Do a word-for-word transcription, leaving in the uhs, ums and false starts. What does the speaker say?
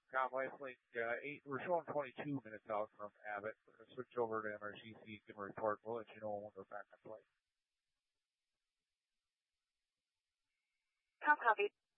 Com Lifelink, uh, eight, we're showing twenty-two minutes out from Abbott. We're going to switch over to M R C C. You can report. We'll let you know when we're back on flight. Com copy.